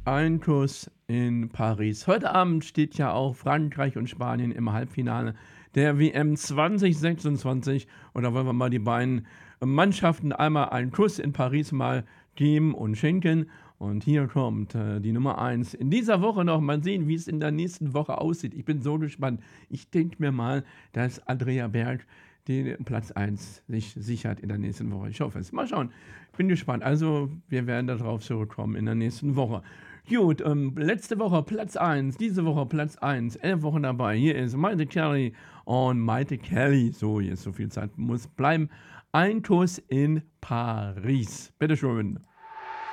Ein Kuss in Paris. Heute Abend steht ja auch Frankreich und Spanien im Halbfinale der WM 2026. Und da wollen wir mal die beiden Mannschaften einmal einen Kuss in Paris mal geben und schenken. Und hier kommt die Nummer 1 in dieser Woche noch. Mal sehen, wie es in der nächsten Woche aussieht. Ich bin so gespannt. Ich denke mir mal, dass Andrea Berg den Platz 1 sich sichert in der nächsten Woche. Ich hoffe es. Mal schauen. Bin gespannt. Also, wir werden darauf zurückkommen in der nächsten Woche. Gut, letzte Woche Platz 1, diese Woche Platz 1, 11 Wochen dabei. Hier ist Maite Kelly und Maite Kelly. So, jetzt so viel Zeit muss bleiben. Ein Kuss in Paris. Bitteschön.